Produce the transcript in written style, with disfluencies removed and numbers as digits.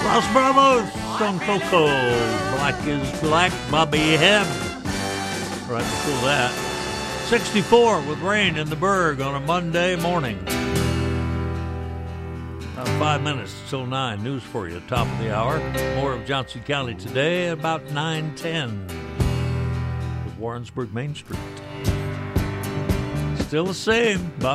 Los Bravos, Stone Coco, Black is Black, Bobby Hebb. Right before that, 64 with rain in the Berg on a Monday morning. About 5 minutes till 9. News for you, top of the hour. More of Johnson County today at about 9:10 with Warrensburg Main Street. Still the same.